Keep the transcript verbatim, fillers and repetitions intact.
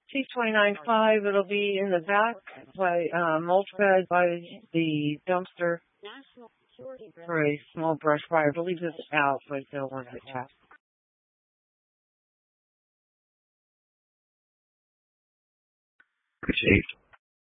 T twenty-nine five, it'll be in the back by uh, mulch bed by the dumpster for a small brush fire. I believe it's out, but they'll want it out. Received.